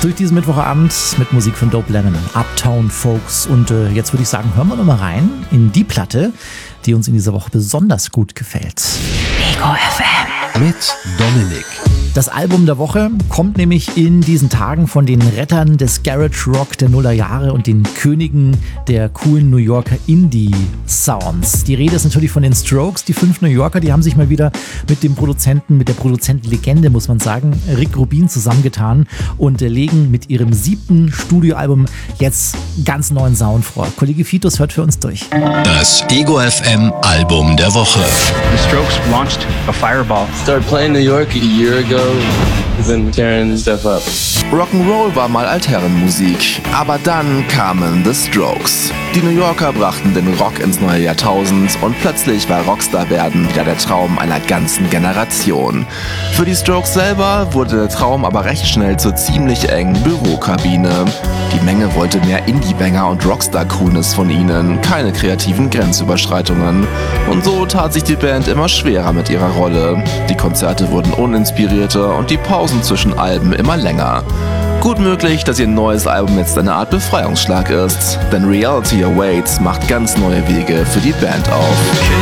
durch diesen Mittwochabend mit Musik von Dope Lemon, Uptown Folks. Und jetzt würde ich sagen, hören wir noch mal rein in die Platte, die uns in dieser Woche besonders gut gefällt. Ego FM mit Dominik. Das Album der Woche kommt nämlich in diesen Tagen von den Rettern des Garage Rock der Nullerjahre und den Königen der coolen New Yorker Indie-Sounds. Die Rede ist natürlich von den Strokes, die 5 New Yorker, die haben sich mal wieder mit der Produzentenlegende, muss man sagen, Rick Rubin zusammengetan und legen mit ihrem 7. Studioalbum jetzt ganz neuen Sound vor. Kollege Fitus hört für uns durch. Das Ego FM Album der Woche. The Strokes launched a fireball. Started playing New York a year ago. Then tearing stuff up. Rock'n'Roll war mal Altherrenmusik, aber dann kamen The Strokes. Die New Yorker brachten den Rock ins neue Jahrtausend und plötzlich war Rockstar werden wieder der Traum einer ganzen Generation. Für die Strokes selber wurde der Traum aber recht schnell zur ziemlich engen Bürokabine. Die Menge wollte mehr Indie-Banger und Rockstar-Coolness von ihnen, keine kreativen Grenzüberschreitungen. Und so tat sich die Band immer schwerer mit ihrer Rolle. Die Konzerte wurden uninspirierter und die Pausen zwischen Alben immer länger. Gut möglich, dass ihr neues Album jetzt eine Art Befreiungsschlag ist, denn Reality Awaits macht ganz neue Wege für die Band auf.